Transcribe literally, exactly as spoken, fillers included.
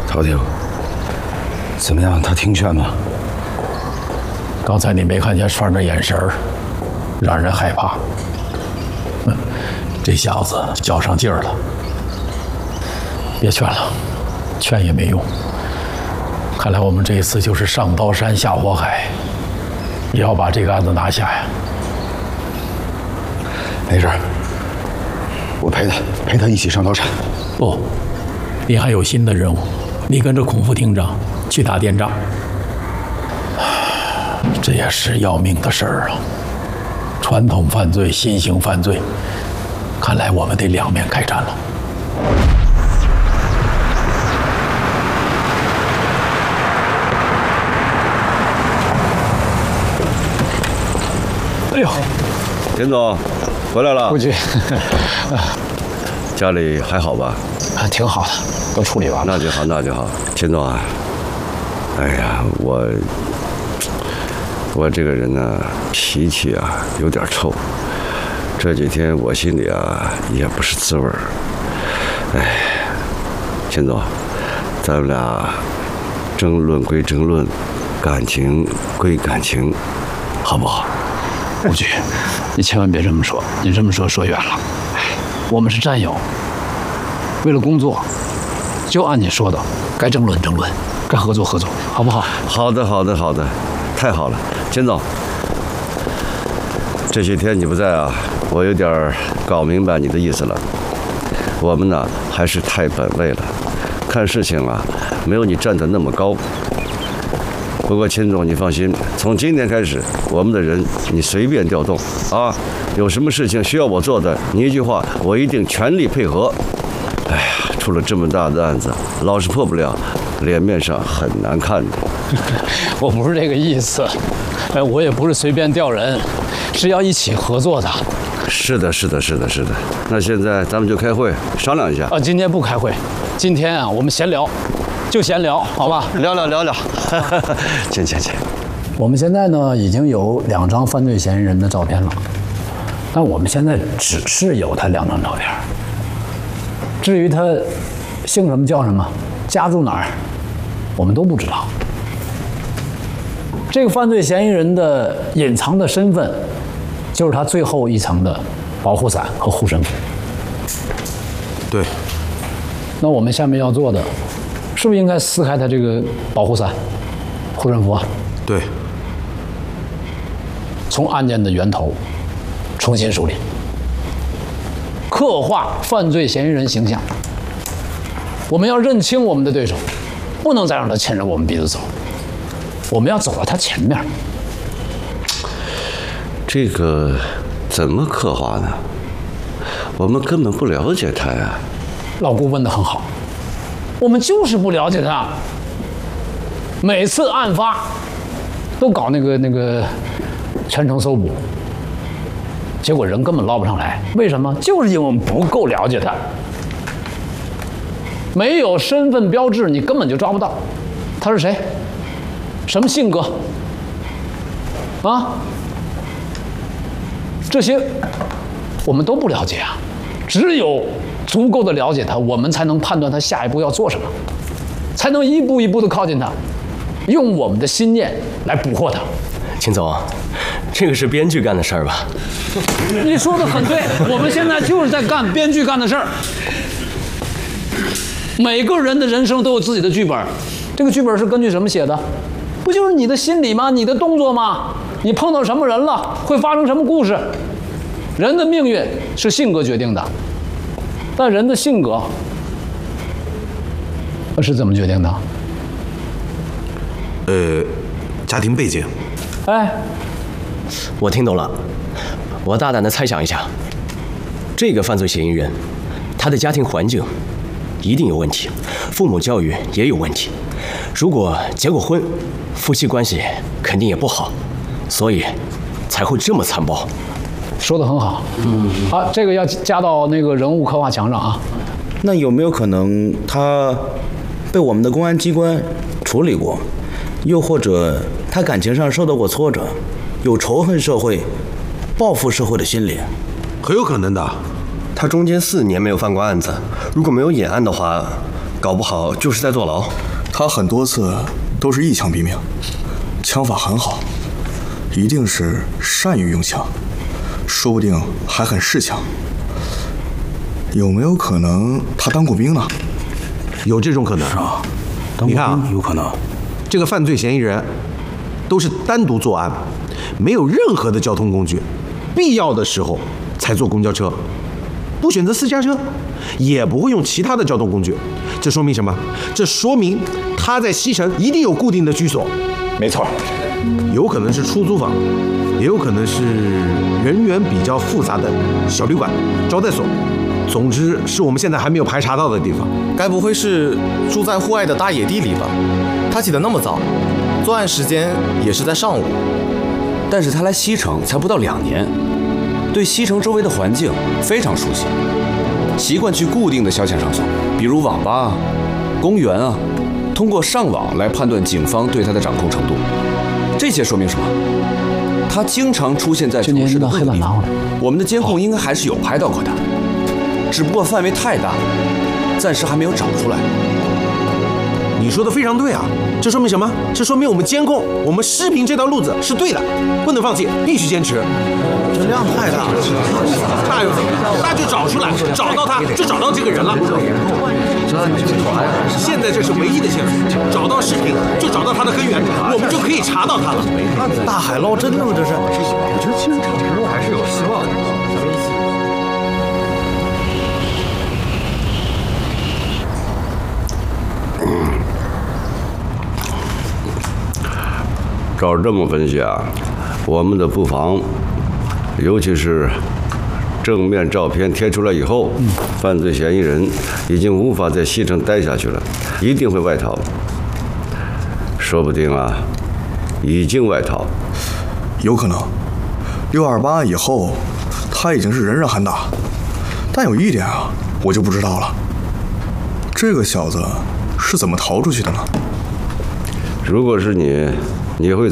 陶挺，怎么样？他听劝吗？ 刚才你没看见栓的眼神儿，让人害怕。嗯，这小子较上劲儿了。别劝了，劝也没用。看来我们这一次就是上刀山下火海，也要把这个案子拿下呀。 没事，我陪他，陪他一起上刀山。 不，你还有新的任务，你跟着孔副厅长去打电仗。这也是要命的事儿啊！传统犯罪、新型犯罪，看来我们得两面开战了。哎呦， 田总，回来了。 夫君， 家里还好吧？ 啊，挺好的，都处理完了。 那就好，那就好。田总啊，哎呀，我我这个人呢，脾气啊有点臭，这几天我心里啊也不是滋味儿。哎，田总，咱们俩争论归争论，感情归感情，好不好？ 夫君，你千万别这么说，你这么说说远了。我们是战友，为了工作，就按你说的，该争论争论，该合作合作，好不好？ 好的，好的，好的，太好了，钱总。这些天你不在啊，我有点搞明白你的意思了。我们呢还是太本位了，看事情啊没有你站得那么高。不过钱总，你放心，从今天开始，我们的人你随便调动啊，有什么事情需要我做的，你一句话，我一定全力配合。哎呀，出了这么大的案子，老是破不了，脸面上很难看的。 我不是这个意思，哎，我也不是随便调人，是要一起合作的。 是的，是的，是的，是的。那现在咱们就开会商量一下。 啊，今天不开会，今天啊，我们闲聊。就闲聊，好吧， 聊聊聊聊，请请请。 我们现在呢已经有两张犯罪嫌疑人的照片了，但我们现在只是有他两张照片。至于他姓什么叫什么，家住哪儿，我们都不知道。这个犯罪嫌疑人的隐藏的身份，就是他最后一层的保护伞和护身符。 对。 那我们下面要做的。是不是应该撕开他这个保护伞、护身符啊？ 对。 从案件的源头重新梳理，刻画犯罪嫌疑人形象。我们要认清我们的对手，不能再让他牵着我们鼻子走，我们要走到他前面。 这个怎么刻画呢？我们根本不了解他呀。 老顾问得很好。我们就是不了解他，每次案发都搞那个那个全程搜捕，结果人根本捞不上来。为什么？就是因为我们不够了解他，没有身份标志，你根本就抓不到他是谁，什么性格啊，这些我们都不了解啊，只有足够的了解他，我们才能判断他下一步要做什么，才能一步一步的靠近他，用我们的心念来捕获他。 秦总，这个是编剧干的事儿吧？ 你说的很对，我们现在就是在干编剧干的事儿。每个人的人生都有自己的剧本，这个剧本是根据什么写的？不就是你的心理吗？你的动作吗？你碰到什么人了，会发生什么故事？人的命运是性格决定的。但人的性格是怎么决定的？ 呃，家庭背景。 哎， 我听懂了。我大胆的猜想一下，这个犯罪嫌疑人，他的家庭环境一定有问题，父母教育也有问题。如果结过婚，夫妻关系肯定也不好，所以才会这么残暴。 说得很好，嗯，好，这个要加到那个人物刻画墙上啊。 那有没有可能他被我们的公安机关处理过，又或者他感情上受到过挫折，有仇恨社会、报复社会的心理？ 很有可能的。 他中间四年没有犯过案子，如果没有演案的话， 搞不好就是在坐牢。 他很多次都是一枪毙命，枪法很好，一定是善于用枪，说不定还很识枪。有没有可能他当过兵呢？ 有这种可能。 是啊，当你看啊过兵有可能。 这个犯罪嫌疑人都是单独作案，没有任何的交通工具，必要的时候才坐公交车，不选择私家车，也不会用其他的交通工具。这说明什么？这说明他在西城一定有固定的居所。 没错， 有可能是出租房，也有可能是人员比较复杂的小旅馆、招待所。总之，是我们现在还没有排查到的地方。 该不会是住在户外的大野地里吧？他起得那么早，作案时间也是在上午。 但是他来西城才不到两年，对西城周围的环境非常熟悉，习惯去固定的消遣场所，比如网吧啊、公园啊，通过上网来判断警方对他的掌控程度。这些说明什么？他经常出现在城市的各个地方，我们的监控应该还是有拍到过他，只不过范围太大，暂时还没有找出来。 你说的非常对啊，这说明什么？这说明我们监控、我们视频这条路子是对的，不能放弃，必须坚持。 这量太大了， 那又怎么样？那就找出来，找到他就找到这个人了。现在这是唯一的线索，找到视频就找到他的根源，我们就可以查到他了。 大海捞针呢吗？这是？ 我觉得其实找之路还是有希望的。 照这么分析啊，我们的布防，尤其是正面照片贴出来以后，犯罪嫌疑人已经无法在西城待下去了，一定会外逃。说不定啊，已经外逃。 有可能，六二八案以后，他已经是人人喊打。但有一点啊，我就不知道了，这个小子是怎么逃出去的呢？ 如果是你，你会